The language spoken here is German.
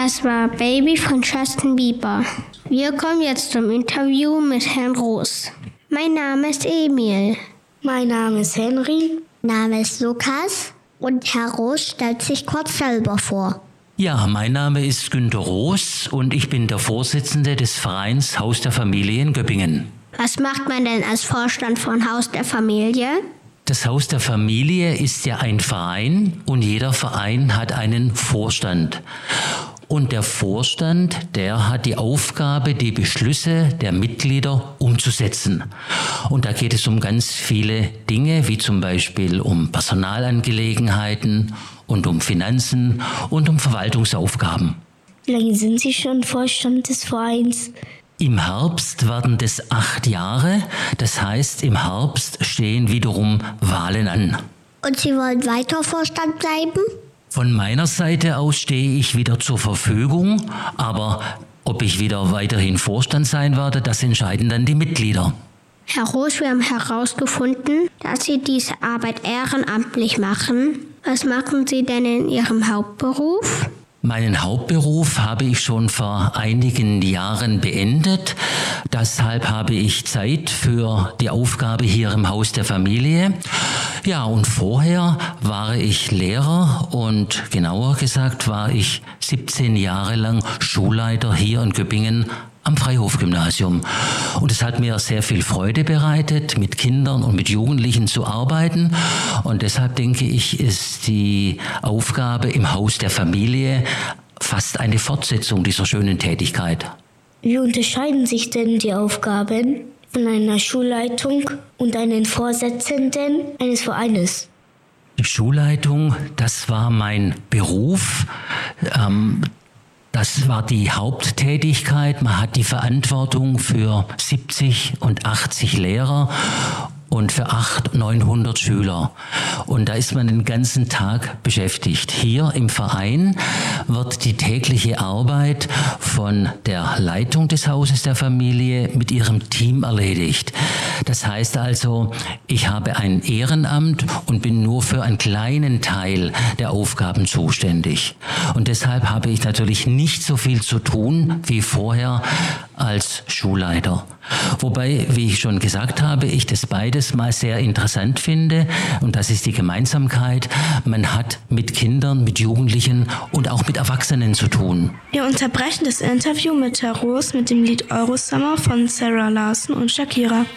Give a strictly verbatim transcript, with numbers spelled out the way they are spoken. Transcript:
Das war Baby von Justin Bieber. Wir kommen jetzt zum Interview mit Herrn Roos. Mein Name ist Emil. Mein Name ist Henry. Name ist Lukas. Und Herr Roos stellt sich kurz selber vor. Ja, mein Name ist Günter Roos und ich bin der Vorsitzende des Vereins Haus der Familie in Göppingen. Was macht man denn als Vorstand von Haus der Familie? Das Haus der Familie ist ja ein Verein und jeder Verein hat einen Vorstand. Und der Vorstand, der hat die Aufgabe, die Beschlüsse der Mitglieder umzusetzen. Und da geht es um ganz viele Dinge, wie zum Beispiel um Personalangelegenheiten und um Finanzen und um Verwaltungsaufgaben. Wie lange sind Sie schon Vorstand des Vereins? Im Herbst werden das acht Jahre. Das heißt, im Herbst stehen wiederum Wahlen an. Und Sie wollen weiter Vorstand bleiben? Von meiner Seite aus stehe ich wieder zur Verfügung, aber ob ich wieder weiterhin Vorstand sein werde, das entscheiden dann die Mitglieder. Herr Roos, wir haben herausgefunden, dass Sie diese Arbeit ehrenamtlich machen. Was machen Sie denn in Ihrem Hauptberuf? Meinen Hauptberuf habe ich schon vor einigen Jahren beendet. Deshalb habe ich Zeit für die Aufgabe hier im Haus der Familie. Ja, und vorher war ich Lehrer und genauer gesagt war ich siebzehn Jahre lang Schulleiter hier in Göppingen am Freihof-Gymnasium. Und es hat mir sehr viel Freude bereitet, mit Kindern und mit Jugendlichen zu arbeiten. Und deshalb denke ich, ist die Aufgabe im Haus der Familie fast eine Fortsetzung dieser schönen Tätigkeit. Wie unterscheiden sich denn die Aufgaben von einer Schulleitung und einem Vorsitzenden eines Vereines? Die Schulleitung, das war mein Beruf. Ähm, Das war die Haupttätigkeit. Man hat die Verantwortung für siebzig und achtzig Lehrer und für achthundert, neunhundert Schüler. Und da ist man den ganzen Tag beschäftigt. Hier im Verein wird die tägliche Arbeit von der Leitung des Hauses der Familie mit ihrem Team erledigt. Das heißt also, ich habe ein Ehrenamt und bin nur für einen kleinen Teil der Aufgaben zuständig. Und deshalb habe ich natürlich nicht so viel zu tun wie vorher als Schulleiter. Wobei, wie ich schon gesagt habe, ich das beides mal sehr interessant finde. Und das ist die Gemeinsamkeit. Man hat mit Kindern, mit Jugendlichen und auch mit Erwachsenen zu tun. Wir unterbrechen das Interview mit Herr Roos mit dem Lied Eurosummer von Sarah Larson und Shakira.